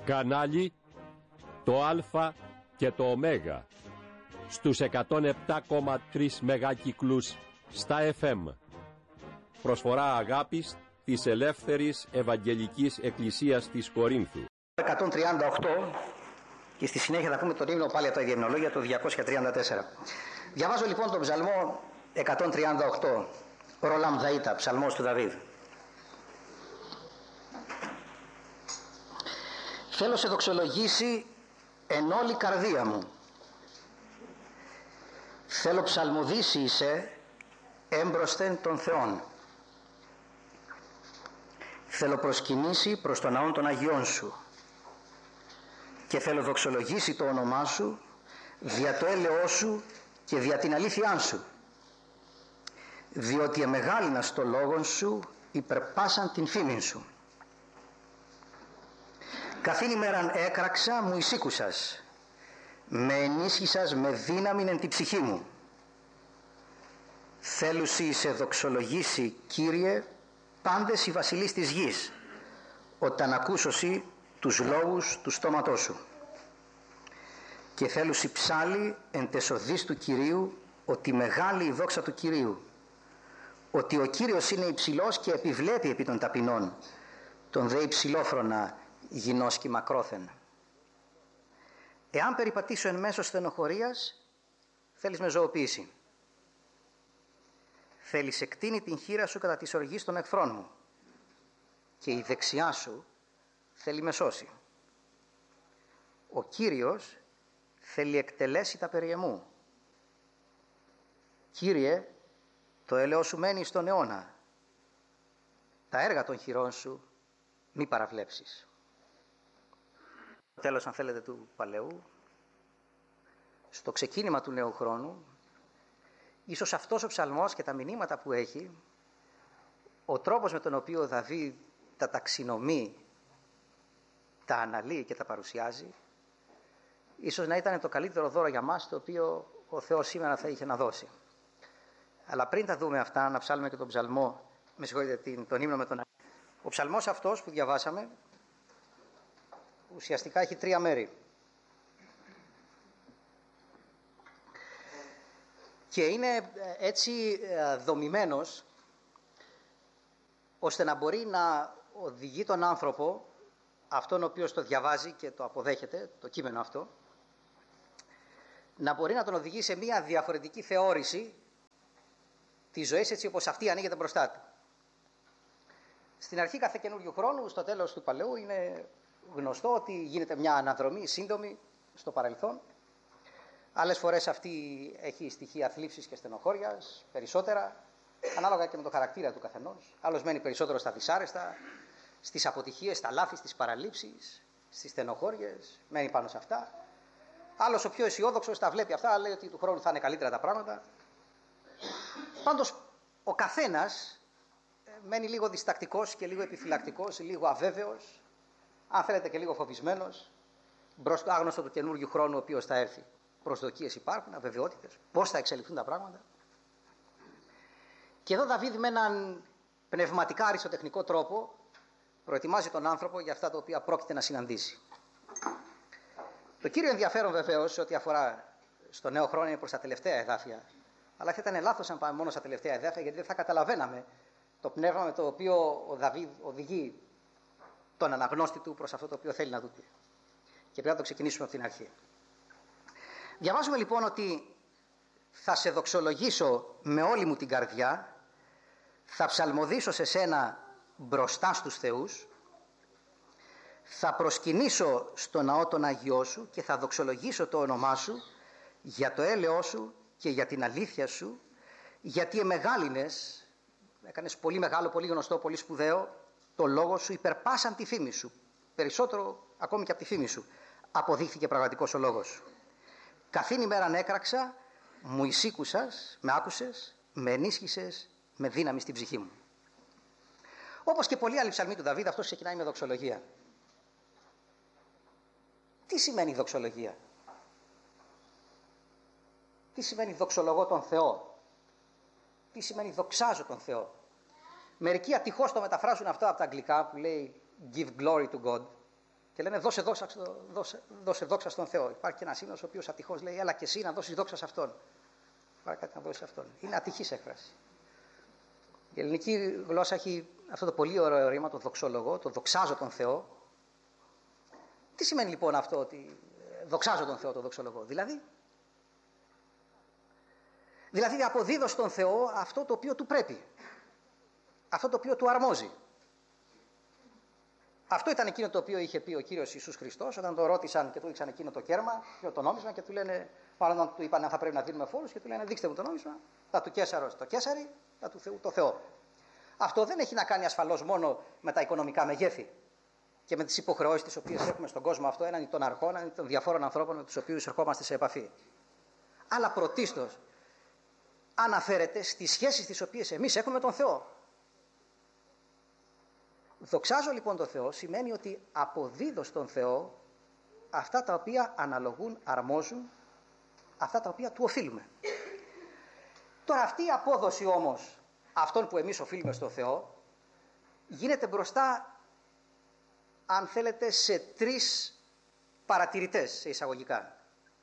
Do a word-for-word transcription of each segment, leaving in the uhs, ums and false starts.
Κανάλι το Α και το Ω στους εκατόν επτά κόμμα τρία μεγάκυκλους στα εφ εμ. Προσφορά αγάπης της Ελεύθερης Ευαγγελικής Εκκλησίας της Κορίνθου. εκατόν τριάντα οκτώ και στη συνέχεια θα πούμε τον ύμνο πάλι από τα Υγεμνολόγια το διακόσια τριάντα τέσσερα. Διαβάζω λοιπόν τον ψαλμό εκατόν τριάντα οκτώ, Ρολάμ Δαΐτα, ψαλμός του Δαβίδ. Θέλω σε δοξολογήσει εν όλη καρδία μου. Θέλω ψαλμοδήσει είσαι έμπροσθεν των Θεών. Θέλω προσκυνήσει προς τον ναόν των Αγιών σου και θέλω δοξολογήσει το όνομά σου δια το έλεος σου και δια την αλήθειά σου, διότι εμεγάλυνας το λόγον σου υπερπάσαν την φήμην σου. Καθήν ημέραν έκραξα μου εισήκουσας, με ενίσχυσας με δύναμην εν τη ψυχή μου. Θέλουσι σε δοξολογήσει Κύριε πάντες οι βασιλείς της γης, όταν ακούσωσι τους λόγους του στόματός σου. Και θέλουσι ψάλλει εν τεσοδείς του Κυρίου, ότι μεγάλη η δόξα του Κυρίου, ότι ο Κύριος είναι υψηλός και επιβλέπει επί των ταπεινών, τον δε υψηλόφρονα γινός και μακρόθεν. Εάν περιπατήσω εν μέσω στενοχωρίας, θέλεις με ζωοποίηση. Θέλεις εκτείνει την χείρα σου κατά της οργής των εχθρών μου και η δεξιά σου θέλει με σώσει. Ο Κύριος θέλει εκτελέσει τα περί εμού. Κύριε, το έλεος σου μένει στον αιώνα. Τα έργα των χειρών σου μη παραβλέψεις. Το τέλος, αν θέλετε, του Παλαιού, στο ξεκίνημα του νέου χρόνου, ίσως αυτός ο ψαλμός και τα μηνύματα που έχει, ο τρόπος με τον οποίο ο Δαβίδ τα ταξινομεί, τα αναλύει και τα παρουσιάζει, ίσως να ήταν το καλύτερο δώρο για μας το οποίο ο Θεός σήμερα θα είχε να δώσει. Αλλά πριν τα δούμε αυτά, να ψάλουμε και τον ψαλμό, με συγχωρείτε, τον ύμνο με τον Αγία. Ο ψαλμός αυτός που διαβάσαμε ουσιαστικά έχει τρία μέρη. Και είναι έτσι δομημένος ώστε να μπορεί να οδηγεί τον άνθρωπο, αυτόν ο οποίος το διαβάζει και το αποδέχεται, το κείμενο αυτό, να μπορεί να τον οδηγεί σε μια διαφορετική θεώρηση της ζωής έτσι όπως αυτή ανοίγεται μπροστά του. Στην αρχή κάθε καινούριου χρόνου, στο τέλος του Παλαιού, είναι γνωστό ότι γίνεται μια αναδρομή σύντομη στο παρελθόν. Άλλες φορές αυτή έχει στοιχεία θλίψης και στενοχώριας, περισσότερα, ανάλογα και με το χαρακτήρα του καθενός. Άλλος μένει περισσότερο στα δυσάρεστα, στις αποτυχίες, στα λάθη, στις παραλήψεις, στις στενοχώριες, μένει πάνω σε αυτά. Άλλος, ο πιο αισιόδοξος, τα βλέπει αυτά, λέει ότι του χρόνου θα είναι καλύτερα τα πράγματα. Πάντως, ο καθένας μένει λίγο διστακτικός και λίγο επιφυλακτικός, λίγο αβέβαιος, αν θέλετε και λίγο φοβισμένος, μπροστά άγνωστο του καινούργιου χρόνου ο οποίος θα έρθει. Προσδοκίες υπάρχουν, αβεβαιότητες, πώς θα εξελιχθούν τα πράγματα. Και εδώ Δαβίδ με έναν πνευματικά αριστοτεχνικό τρόπο προετοιμάζει τον άνθρωπο για αυτά τα οποία πρόκειται να συναντήσει. Το κύριο ενδιαφέρον βεβαίως ό,τι αφορά στο νέο χρόνο είναι προς τα τελευταία εδάφια. Αλλά θα ήταν λάθος αν πάμε μόνο στα τελευταία εδάφια, γιατί δεν θα καταλαβαίναμε το πνεύμα με το οποίο ο Δαβίδ οδηγεί τον αναγνώστη του προς αυτό το οποίο θέλει να του πει. Και πρέπει να το ξεκινήσουμε από την αρχή. Διαβάζουμε λοιπόν ότι θα σε δοξολογήσω με όλη μου την καρδιά, θα ψαλμοδήσω σε σένα μπροστά στους θεούς, θα προσκυνήσω στο ναό των Αγιών σου και θα δοξολογήσω το όνομά σου για το έλεος σου και για την αλήθεια σου, γιατί εμεγάλυνες, έκανες πολύ μεγάλο, πολύ γνωστό, πολύ σπουδαίο, το λόγο σου υπερπάσαν τη φήμη σου, περισσότερο ακόμη και από τη φήμη σου αποδείχθηκε πραγματικός ο λόγος σου. Καθήν ημέραν έκραξα, μου εισήκουσας, με άκουσες, με ενίσχυσες, με δύναμη στην ψυχή μου. Όπως και πολλοί άλλοι ψαλμοί του Δαβίδ, αυτός ξεκινάει με δοξολογία. Τι σημαίνει δοξολογία? Τι σημαίνει δοξολογώ τον Θεό? Τι σημαίνει δοξάζω τον Θεό? Μερικοί ατυχώς το μεταφράζουν αυτό από τα αγγλικά που λέει give glory to God. Και λένε δώσε δόξα, δώσε, δώσε δόξα στον Θεό. Υπάρχει και ένας ύμνος ο οποίος ατυχώς λέει έλα και εσύ να δώσεις δόξα σε Αυτόν. Πάρε κάτι να δώσεις σε Αυτόν. Είναι ατυχής έκφραση. Η ελληνική γλώσσα έχει αυτό το πολύ ωραίο ρήμα, το δοξολογώ, το δοξάζω τον Θεό. Τι σημαίνει λοιπόν αυτό ότι δοξάζω τον Θεό, το δοξολογώ? Δηλαδή, δηλαδή αποδίδω στον Θεό αυτό το οποίο του πρέπει. Αυτό το οποίο του αρμόζει. Αυτό ήταν εκείνο το οποίο είχε πει ο Κύριος Ιησούς Χριστός όταν τον ρώτησαν και του έδειξαν εκείνο το κέρμα, το νόμισμα, και του λένε, μάλλον του είπαν αν θα πρέπει να δίνουμε φόρους, και του λένε δείξτε μου το νόμισμα, τα του Καίσαρος το Καίσαρι, τα του Θεού το Θεό. Αυτό δεν έχει να κάνει ασφαλώς μόνο με τα οικονομικά μεγέθη και με τις υποχρεώσεις τις οποίες έχουμε στον κόσμο αυτό έναντι των αρχών, έναντι των διαφόρων ανθρώπων με τους οποίους ερχόμαστε σε επαφή. Αλλά πρωτίστως αναφέρεται στις σχέσεις τις οποίες εμείς έχουμε με τον Θεό. Δοξάζω λοιπόν τον Θεό σημαίνει ότι αποδίδω στον Θεό αυτά τα οποία αναλογούν, αρμόζουν, αυτά τα οποία του οφείλουμε. Τώρα αυτή η απόδοση όμως αυτών που εμείς οφείλουμε στον Θεό γίνεται μπροστά, αν θέλετε, σε τρεις παρατηρητές, σε εισαγωγικά.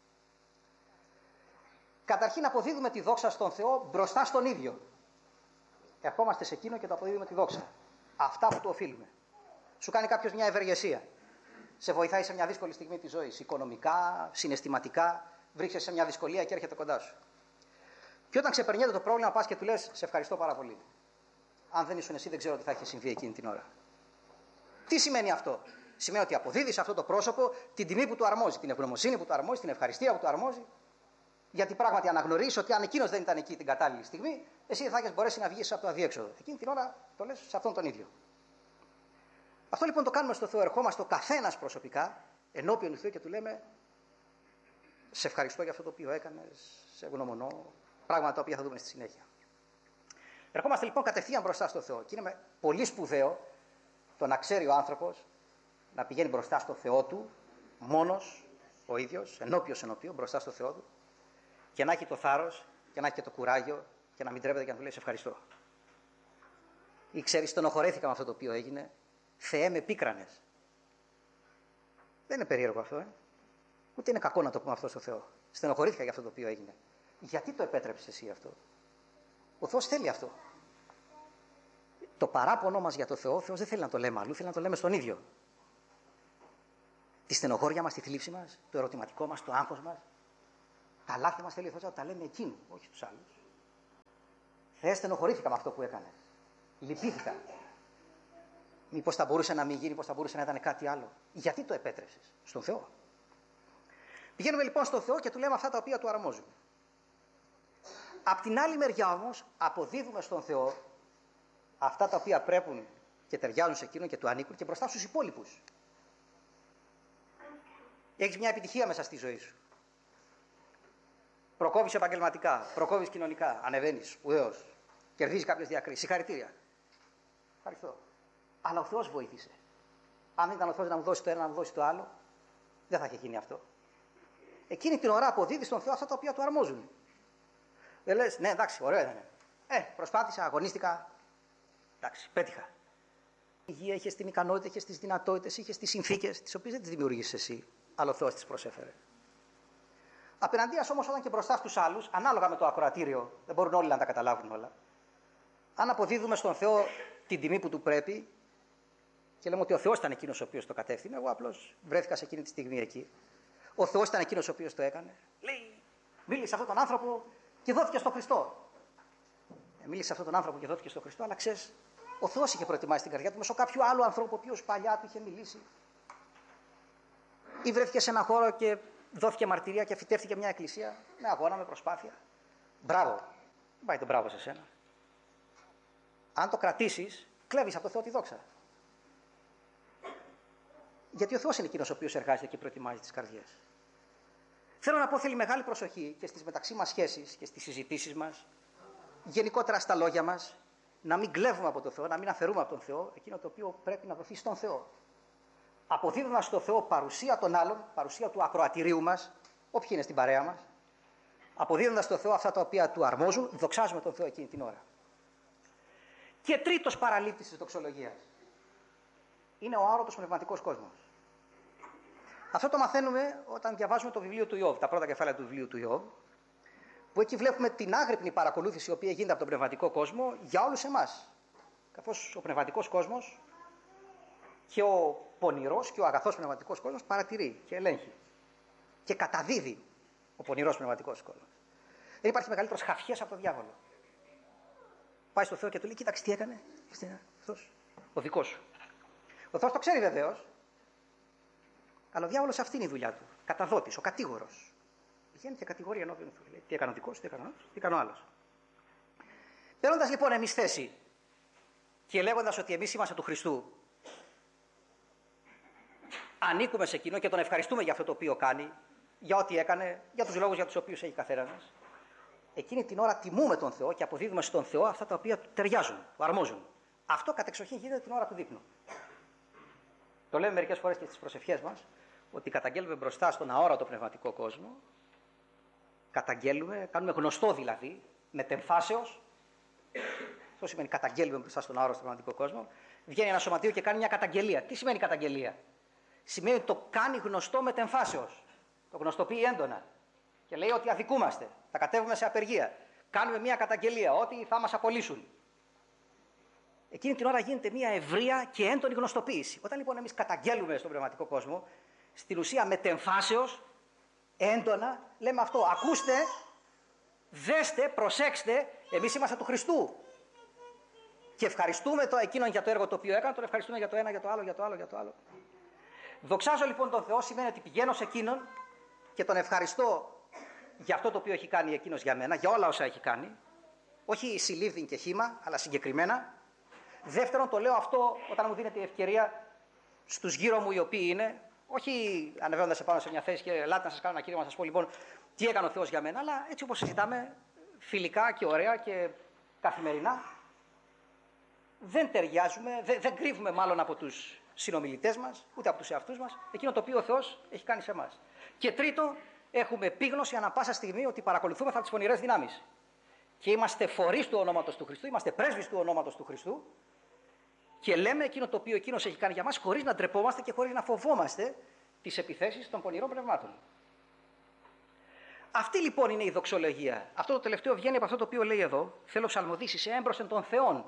Καταρχήν αποδίδουμε τη δόξα στον Θεό μπροστά στον ίδιο. Ερχόμαστε σε εκείνο και το αποδίδουμε τη δόξα. Αυτά που του οφείλουμε. Σου κάνει κάποιος μια ευεργεσία. Σε βοηθάει σε μια δύσκολη στιγμή της ζωής. Οικονομικά, συναισθηματικά, βρίσκεσαι σε μια δυσκολία και έρχεται κοντά σου. Και όταν ξεπερνιέται το πρόβλημα, πας και του λες: σε ευχαριστώ πάρα πολύ. Αν δεν ήσουν εσύ, δεν ξέρω τι θα είχε συμβεί εκείνη την ώρα. Τι σημαίνει αυτό? Σημαίνει ότι αποδίδεις αυτό το πρόσωπο την τιμή που του αρμόζει, την ευγνωμοσύνη που του αρμόζει, την ευχαριστία που του αρμόζει. Γιατί πράγματι αναγνωρίζεις ότι αν εκείνος δεν ήταν εκεί την κατάλληλη στιγμή, εσύ δεν θα έχεις μπορέσει να βγεις από το αδιέξοδο. Εκείνη την ώρα το λες σε αυτόν τον ίδιο. Αυτό λοιπόν το κάνουμε στο Θεό. Ερχόμαστε ο καθένας προσωπικά ενώπιον του Θεού και του λέμε: σε ευχαριστώ για αυτό το οποίο έκανες, σε ευγνωμονώ. Πράγματα τα οποία θα δούμε στη συνέχεια. Ερχόμαστε λοιπόν κατευθείαν μπροστά στο Θεό. Και είναι πολύ σπουδαίο το να ξέρει ο άνθρωπος να πηγαίνει μπροστά στο Θεό του, μόνος ο ίδιος, ενώπιος ενώπιο, μπροστά στο Θεό του, και να έχει το θάρρος και να έχει και το κουράγιο και να μην τρέπεται και να του λέει: σε ευχαριστώ. Ή ξέρεις, στενοχωρέθηκα με αυτό το οποίο έγινε. Θεέ, με πίκρανες. Δεν είναι περίεργο αυτό, ε? Ούτε είναι κακό να το πούμε αυτό στο Θεό. Στενοχωρήθηκα για αυτό το οποίο έγινε. Γιατί το επέτρεψες εσύ αυτό? Ο Θεός θέλει αυτό. Το παράπονο μας για το Θεό, ο Θεός δεν θέλει να το λέμε αλλού, θέλει να το λέμε στον ίδιο. Τη στενοχώρια μας, τη θλίψη μας, το ερωτηματικό μας, το άγχος μας, τα λάθη μας θέλει ο Θεός να τα λέμε εκείνου, όχι τους άλλους. Θεέ, στενοχωρήθηκα με αυτό που έκανες. Λυπήθηκα. Μήπως θα μπορούσε να μην γίνει, μήπως θα μπορούσε να ήταν κάτι άλλο. Γιατί το επέτρεψες? Στον Θεό. Πηγαίνουμε λοιπόν στον Θεό και του λέμε αυτά τα οποία του αρμόζουν. Απ' την άλλη μεριά όμως αποδίδουμε στον Θεό αυτά τα οποία πρέπει και ταιριάζουν σε εκείνον και του ανήκουν και μπροστά στους υπόλοιπους. Έχεις μια επιτυχία μέσα στη ζωή σου. Προκόβεις επαγγελματικά, προκόβεις κοινωνικά, ανεβαίνεις σπουδαίος, κερδίζεις κάποιες διακρίσεις. Συγχαρητήρια. Ευχαριστώ. Αλλά ο Θεός βοήθησε. Αν δεν ήταν ο Θεός να μου δώσει το ένα, να μου δώσει το άλλο, δεν θα είχε γίνει αυτό. Εκείνη την ώρα αποδίδεις στον Θεό αυτά τα οποία του αρμόζουν. Δεν λες, ναι, εντάξει, ωραίο ήταν. Ε, προσπάθησα, αγωνίστηκα. Εντάξει, πέτυχα. Υγεία, είχες την ικανότητα, είχες τις δυνατότητες, είχες τις συνθήκες, τις οποίες δεν τις δημιουργήσεις εσύ, αλλά ο Θεός τις προσέφερε. Απέναντίας όμως, όταν και μπροστά στους άλλους, ανάλογα με το ακροατήριο, δεν μπορούν όλοι να τα καταλάβουν όλα. Αν αποδίδουμε στον Θεό την τιμή που του πρέπει και λέμε ότι ο Θεός ήταν εκείνος ο οποίος το κατεύθυνε, εγώ απλώς βρέθηκα σε εκείνη τη στιγμή εκεί. Ο Θεός ήταν εκείνος ο οποίος το έκανε. Λέει, μίλησε σε αυτόν τον άνθρωπο και δόθηκε στο Χριστό. Ε, μίλησε σε αυτόν τον άνθρωπο και δόθηκε στο Χριστό, αλλά ξέρεις, ο Θεός είχε προετοιμάσει την καρδιά του μέσω κάποιου άλλου ανθρώπου, ο οποίος παλιά του είχε μιλήσει. Ή βρέθηκε σε έναν χώρο και δόθηκε μαρτυρία και φυτεύτηκε μια εκκλησία με αγώνα, με προσπάθεια. Μπράβο. Δεν πάει το μπράβο σε σένα. Αν το κρατήσεις, κλέβεις από το Θεό τη δόξα. Γιατί ο Θεός είναι εκείνος ο οποίος εργάζεται και προετοιμάζει τις καρδιές. Θέλω να πω, θέλει μεγάλη προσοχή και στις μεταξύ μας σχέσεις και στις συζητήσεις μας, γενικότερα στα λόγια μας, να μην κλέβουμε από τον Θεό, να μην αφαιρούμε από τον Θεό εκείνο το οποίο πρέπει να δοθεί στον Θεό. Αποδίδοντας στον Θεό παρουσία των άλλων, παρουσία του ακροατηρίου μας, όποιοι είναι στην παρέα μας, αποδίδοντας στον Θεό αυτά τα οποία του αρμόζουν, δοξάζουμε τον Θεό εκείνη την ώρα. Και τρίτος παραλήπτης της δοξολογίας είναι ο άρωτος πνευματικός κόσμος. Αυτό το μαθαίνουμε όταν διαβάζουμε το βιβλίο του Ιώβ, τα πρώτα κεφάλαια του βιβλίου του Ιώβ, που εκεί βλέπουμε την άγρυπνη παρακολούθηση η οποία γίνεται από τον πνευματικό κόσμο για όλους εμάς. Καθώς ο πνευματικός κόσμος και ο πονηρός και ο αγαθός πνευματικός κόσμος παρατηρεί και ελέγχει και καταδίδει ο πονηρός πνευματικός κόσμος. Δεν υπάρχει μεγαλύτερος χαφιές από τον διάβολο. Πάει στο Θεό και του λέει: κοίταξε τι έκανε αυτός, ο δικός σου. Ο Θεός το ξέρει βεβαίως, αλλά ο διάβολος αυτή είναι η δουλειά του. Καταδότης, ο κατήγορος. Πηγαίνει και κατηγορεί ενώπιον του. Λέει: τι έκανε ο δικός, τι έκανε ο άλλος, τι έκανε ο άλλος. Παίρνοντας λοιπόν εμείς θέση και λέγοντας ότι εμείς είμαστε του Χριστού, ανήκουμε σε εκείνο και τον ευχαριστούμε για αυτό το οποίο κάνει, για ό,τι έκανε, για τους λόγους για τους οποίους έχει καθένας μας. Εκείνη την ώρα τιμούμε τον Θεό και αποδίδουμε στον Θεό αυτά τα οποία του ταιριάζουν, του αρμόζουν. Αυτό κατεξοχήν γίνεται την ώρα του δείπνου. Το λέμε μερικές φορές και στις προσευχές μας, ότι καταγγέλουμε μπροστά στον αόρατο πνευματικό κόσμο, καταγγέλουμε, κάνουμε γνωστό δηλαδή, μετεμφάσεως. Αυτό σημαίνει καταγγέλουμε μπροστά στον αόρατο πνευματικό κόσμο. Βγαίνει ένα σωματείο και κάνει μια καταγγελία. Τι σημαίνει καταγγελία? Σημαίνει ότι το κάνει γνωστό μετεμφάσεως. Το γνωστοποιεί έντονα. Και λέει ότι αδικούμαστε. Θα κατέβουμε σε απεργία. Κάνουμε μια καταγγελία ότι θα μας απολύσουν. Εκείνη την ώρα γίνεται μια ευρεία και έντονη γνωστοποίηση. Όταν λοιπόν εμείς καταγγέλουμε στον πνευματικό κόσμο, στην ουσία μετεμφάσεως, έντονα, λέμε αυτό. Ακούστε, δέστε, προσέξτε, εμείς είμαστε του Χριστού. Και ευχαριστούμε το, εκείνον για το έργο το οποίο έκανε, τον ευχαριστούμε για το ένα, για το άλλο, για το άλλο, για το άλλο. Δοξάζω λοιπόν τον Θεό σημαίνει ότι πηγαίνω σε εκείνον και τον ευχαριστώ για αυτό το οποίο έχει κάνει εκείνος για μένα, για όλα όσα έχει κάνει. Όχι συλλήβδιν και χύμα, αλλά συγκεκριμένα. Δεύτερον, το λέω αυτό όταν μου δίνεται η ευκαιρία στους γύρω μου οι οποίοι είναι, όχι ανεβαίνοντας επάνω σε μια θέση και ελάτε να σας κάνω ένα κήρυγμα να σας πω λοιπόν τι έκανε ο Θεός για μένα, αλλά έτσι όπως συζητάμε φιλικά και ωραία και καθημερινά. Δεν ταιριάζουμε, δεν, δεν κρύβουμε μάλλον από τους συνομιλητές μας, ούτε από τους εαυτούς μας, εκείνο το οποίο ο Θεός έχει κάνει σε εμάς. Και τρίτο, έχουμε επίγνωση ανά πάσα στιγμή ότι παρακολουθούμε θα τις πονηρές δυνάμεις. Και είμαστε φορείς του ονόματος του Χριστού, είμαστε πρέσβεις του ονόματος του Χριστού και λέμε εκείνο το οποίο εκείνος έχει κάνει για μας χωρίς να ντρεπόμαστε και χωρίς να φοβόμαστε τις επιθέσεις των πονηρών πνευμάτων. Αυτή λοιπόν είναι η δοξολογία. Αυτό το τελευταίο βγαίνει από αυτό το οποίο λέει εδώ. Θέλω ψαλμοδήσει σε έμπροσθεν των Θεών.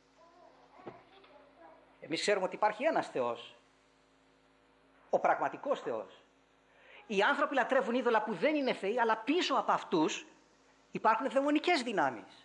Εμείς ξέρουμε ότι υπάρχει ένας Θεός. Ο πραγματικός Θεός. Οι άνθρωποι λατρεύουν είδωλα που δεν είναι θεοί, αλλά πίσω από αυτούς υπάρχουν δαιμονικές δυνάμεις.